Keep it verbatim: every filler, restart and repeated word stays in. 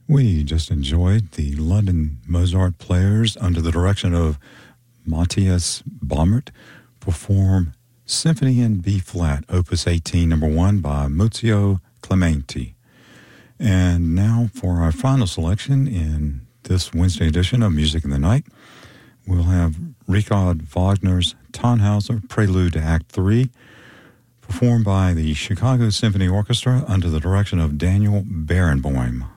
We just enjoyed the London Mozart Players under the direction of Matthias Baumert perform Symphony in B-flat, Opus eighteen, number one by Muzio Clementi. And now for our final selection in this Wednesday edition of Music in the Night, we'll have Richard Wagner's Tannhauser Prelude to Act three, performed by the Chicago Symphony Orchestra under the direction of Daniel Barenboim.